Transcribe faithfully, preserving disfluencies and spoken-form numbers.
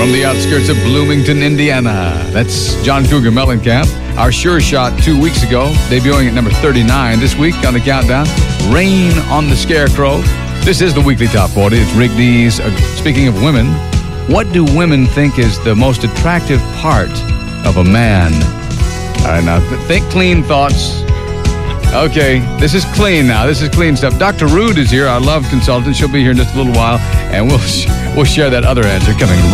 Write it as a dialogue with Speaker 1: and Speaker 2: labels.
Speaker 1: from the outskirts of Bloomington, Indiana. That's John Cougar Mellencamp. Our Sure Shot two weeks ago, debuting at number thirty-nine this week on the countdown. Rain on the Scarecrow. This is the Weekly Top forty. It's Rick Dees. Uh, speaking of women, what do women think is the most attractive part of a man? All right, now th- think clean thoughts. Okay, this is clean now. This is clean stuff. Doctor Rude is here, our love consultant. She'll be here in just a little while, and we'll sh- we'll share that other answer coming